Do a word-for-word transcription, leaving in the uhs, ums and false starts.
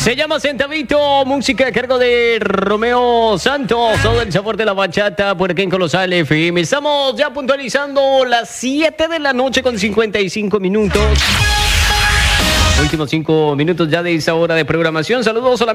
Se llama Centavito, música a cargo de Romeo Santos, todo el sabor de la bachata por aquí en Colosal F M. Estamos ya puntualizando las siete de la noche con cincuenta y cinco minutos. Últimos cinco minutos ya de esa hora de programación. Saludos a la